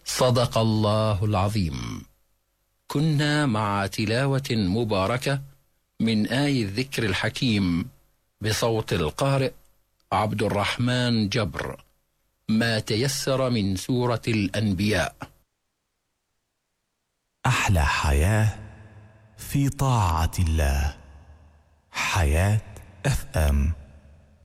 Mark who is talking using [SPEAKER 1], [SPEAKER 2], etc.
[SPEAKER 1] صدق الله العظيم. كنا مع تلاوة مباركة من آي الذكر الحكيم بصوت القارئ عبد الرحمن جبر، ما تيسر من سورة الأنبياء.
[SPEAKER 2] أحلى حياة في طاعة الله. حياة FM.